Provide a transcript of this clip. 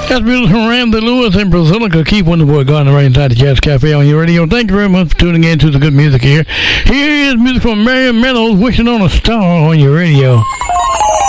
That's music from Randy Lewis and Basilica. Keep on the boy Gardner right inside the Jazz Cafe on your radio. Thank you very much for tuning in to the good music here. Here is music from Marion Meadows, Wishing on a Star on your radio.